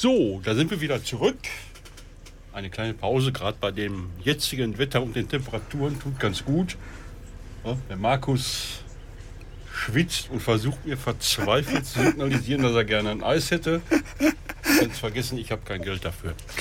So, da sind wir wieder zurück. Eine kleine Pause, gerade bei dem jetzigen Wetter und den Temperaturen, tut ganz gut. Ja, der Markus schwitzt und versucht mir verzweifelt zu signalisieren, dass er gerne ein Eis hätte. Ganz vergessen, ich habe kein Geld dafür.